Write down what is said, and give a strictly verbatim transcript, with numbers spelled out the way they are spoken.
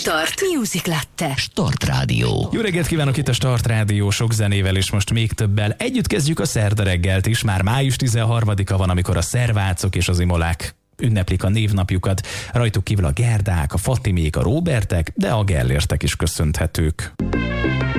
Start Music Latte. Start Rádió. Jó reggelt kívánok, itt a Start Rádió, sok zenével és most még többel. Együtt kezdjük a szerda reggelt is, már május tizenharmadika van, amikor a szervácok és az imolák ünneplik a névnapjukat. Rajtuk kívül a Gerdák, a Fatimék, a Róbertek, de a Gellértek is köszönhetők.